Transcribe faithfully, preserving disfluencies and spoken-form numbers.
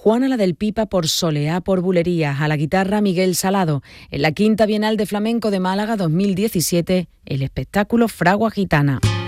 Juana la del Pipa por Soleá por Bulerías, a la guitarra Miguel Salado. En la Quinta Bienal de Flamenco de Málaga dos mil diecisiete, el espectáculo Fragua Gitana.